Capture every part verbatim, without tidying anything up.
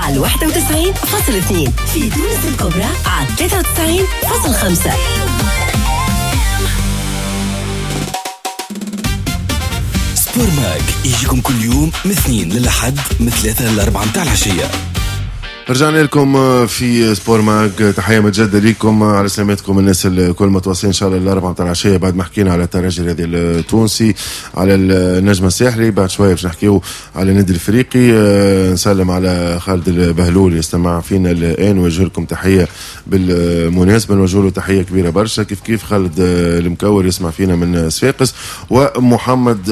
على واحد وتسعين فاصلة اثنين، في تونس الكبرى على ثلاثة وتسعين فاصلة خمسة. سبور ماك يجيكم كل يوم من اثنين للحد من ثلاثة لأربعة متاع العشية. رجعنا لكم في سبور ماك، تحية متجددة لكم، على سلامتكم الناس الكل متواصلين إن شاء الله الأربعة متاع العشية. بعد ما حكينا على الترجي الرياضي التونسي، على النجم الساحلي، بعد شوية باش نحكيو على النادي الافريقي. نسلم على خالد البهلول يستمع فينا الآن، نوجه لكم تحية بالمناسبة، نوجه له تحية كبيرة برشا. كيف كيف خالد المكور يسمع فينا من صفاقس، ومحمد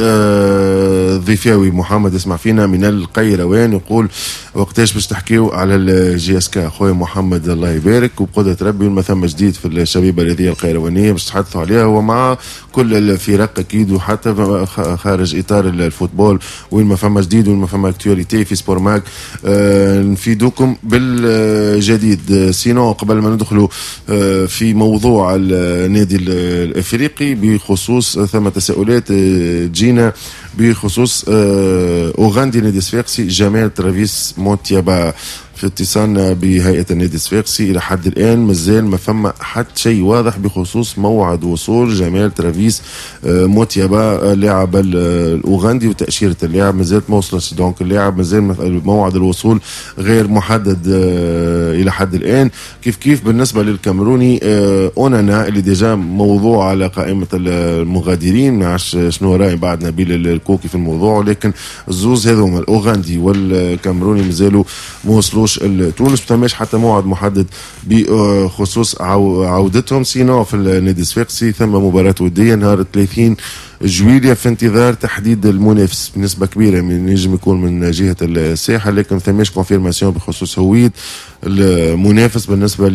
ضيفاوي محمد يسمع فينا من القيروان، يقول وقتاش باش تحكيو على الجي اس كا. اخويا محمد الله يبارك، وبقدرة ربي ما ثم جديد في الشبيبه الرياضيه القيروانيه باش تحدثوا عليها، ومع كل الفرق اكيد، وحتى خارج اطار الفوتبول وين ما فما جديد وين ما فما اكتواليتي في سبور ماك آه نفيدوكم بالجديد. سينو قبل ما ندخلوا آه في موضوع النادي الافريقي بخصوص ثم تساؤلات تجينا بخصوص آه اوغندي نادي صفاقسي جمال ترافيس مونتيابا. في اتصالنا بهيئة النادي الصفاقسي إلى حد الآن مازال ما فما حتى شيء واضح بخصوص موعد وصول جمال ترافيس موتيابا لاعب الأوغندي، وتأشيرة اللاعب مازالت ما وصلتش. دونك اللاعب مازال موعد الوصول غير محدد إلى حد الآن. كيف كيف بالنسبة للكاميروني أونانا اللي ديجا موضوع على قائمة المغادرين، معش شنو رأي بعد نبيل الكوكي في الموضوع، لكن الزوز هذوما الأوغندي والكاميروني مازالوا موصلوا تونس، بتماش حتى موعد محدد بخصوص عودتهم. سينو في النادي الصفاقسي ثم مباراة ودية نهار ثلاثين جويليا في انتظار تحديد المنافس. بنسبة كبيرة من ينجم يكون من جهة الساحة، لكن ثماش كونفيرماسيون بخصوص هوية المنافس بالنسبة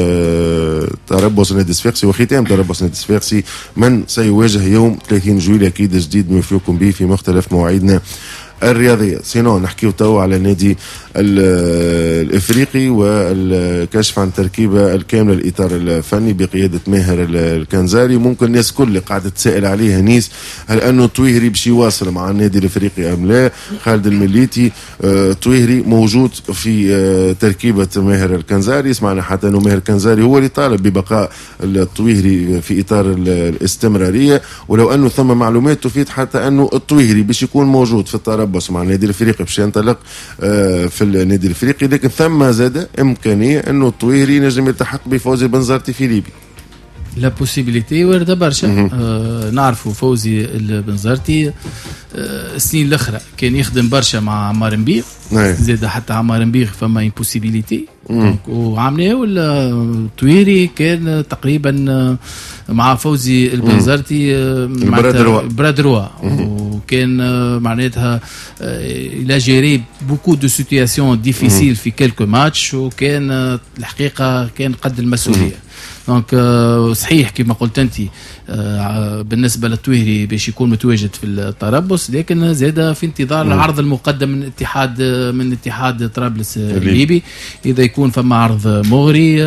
لتربص النادي الصفاقسي وختام تربص النادي الصفاقسي من سيواجه يوم ثلاثين جويليا أكيد جديد نوفيكم به في مختلف مواعيدنا الرياضية. سينو نحكيو تو على النادي الافريقي والكشف عن تركيبه الكامله الاطار الفني بقياده ماهر الكنزاري. ممكن الناس كل قاعده تسائل عليها نيس، هل انه طويهري باش يواصل مع النادي الافريقي ام لا؟ خالد المليتي طويهري موجود في تركيبه ماهر الكنزاري، سمعنا حتى انه ماهر الكنزاري هو اللي طالب ببقاء الطويهري في اطار الاستمراريه، ولو انه ثم معلومات تفيد حتى انه الطويهري باش يكون موجود في التربص مع النادي الافريقي باش ينطلق في النادي الافريقي، لكن ثم زاد امكانيه انه الطويهري نجم يلتحق بفوزي بنزرتي في ليبيا. لا بوسيبيليتي وارده برشا. آه نعرفوا فوزي البنزرتي آه السنين الاخرى كان يخدم برشا مع عمار مبيغ، زاد حتى عمار مبيغ فما امبوسيبيليتي وعملناه، ولا طويري كان تقريبا مع فوزي البنزرتي برادروا، وكان معناتها الى جيري بوكو دو سيتوياسيون ديفيسيل في كلكو ماتش، وكان الحقيقه كان قد المسؤوليه. دونك صحيح كما قلت انت بالنسبه للطويهري باش يكون متواجد في التربص، لكن زاد في انتظار العرض المقدم من اتحاد من اتحاد طرابلس الليبي. اذا يكون فما عرض مغري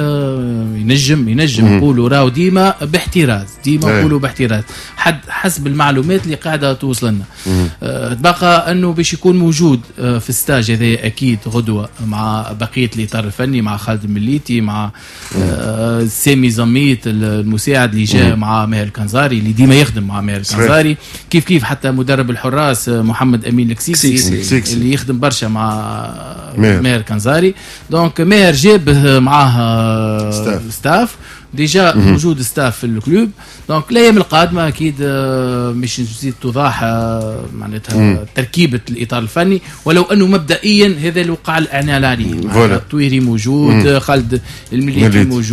ينجم ينجم نقولوا راهو ديما باحتراز، ديما نقولوا باحتراز حد حسب المعلومات اللي قاعده توصل لنا. تبقى انه باش يكون موجود في الستاج هذا اكيد غدوه مع بقيه الاطار الفني، مع خالد المليتي، مع سامي زميت المساعد اللي جاء مع ماهر الكنزاري اللي ديما يخدم مع ماهر الكنزاري، كيف كيف حتى مدرب الحراس محمد امين الكسيسي اللي يخدم برشا مع ماهر الكنزاري. دونك ماهر جاب معاه ستاف, ستاف. ديجا موجود ستاف في الكلوب. دونك الايام القادمه اكيد مش تزيد توضح معناتها تركيبه الاطار الفني، ولو انه مبدئيا هذا اللي وقع الاعلان عليه. الطويهري موجود، خالد المليتي موجود.